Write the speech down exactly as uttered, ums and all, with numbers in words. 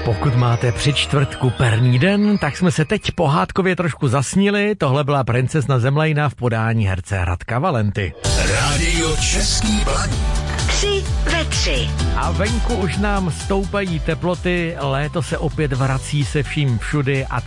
Pokud máte při čtvrtku perný den, tak jsme se teď pohádkově trošku zasnili. Tohle byla Princezna Zemlejna v podání herce Radka Valenty. Rádio Český Blaník. Tři ve tři. A venku už nám stoupají teploty, léto se opět vrací se vším všudy a